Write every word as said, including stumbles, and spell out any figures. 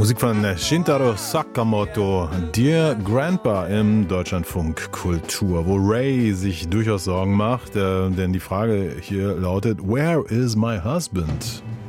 Musik von Shintaro Sakamoto, Dear Grandpa im Deutschlandfunk Kultur, wo Ray sich durchaus Sorgen macht, äh, denn die Frage hier lautet, Where is my husband?